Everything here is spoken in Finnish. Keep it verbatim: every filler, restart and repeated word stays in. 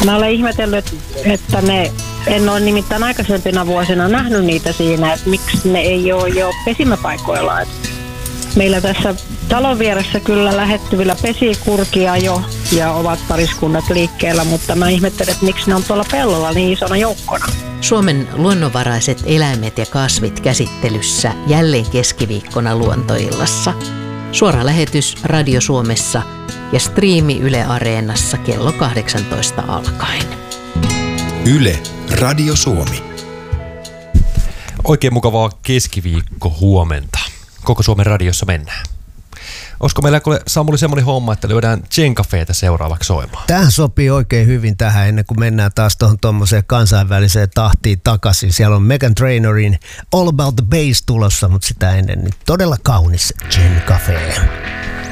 Mä olen ihmetellyt, että ne, en ole nimittäin aikaisempina vuosina nähnyt niitä siinä, että miksi ne ei ole jo pesimäpaikoilla. Et meillä tässä talon vieressä kyllä lähettyvillä pesii kurkia jo ja ovat pariskunnat liikkeellä, mutta mä ihmettelen, että miksi ne on tuolla pellolla niin isona joukkona. Suomen luonnonvaraiset eläimet ja kasvit käsittelyssä jälleen keskiviikkona Luontoillassa. Suora lähetys Radio Suomessa ja striimi Yle Areenassa kello kahdeksantoista alkaen. Yle Radio Suomi. Oikein mukavaa keskiviikko huomenta. Koko Suomen radiossa mennään. Olisiko meillä kuule, Samuli semmoinen homma, että lyödään Gencafetä seuraavaksi soimaan? Tähän sopii oikein hyvin tähän ennen kuin mennään taas tuohon tuommoiseen kansainväliseen tahtiin takaisin. Siellä on Meghan Trainerin All About the Bass tulossa, mutta sitä ennen niin todella kaunis Gencafe.